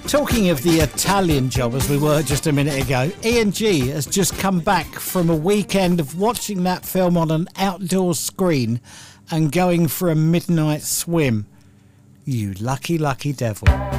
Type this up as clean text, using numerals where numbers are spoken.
Talking of the Italian job, as we were just a minute ago, Ian G has just come back from a weekend of watching that film on an outdoor screen and going for a midnight swim. You lucky, lucky devil.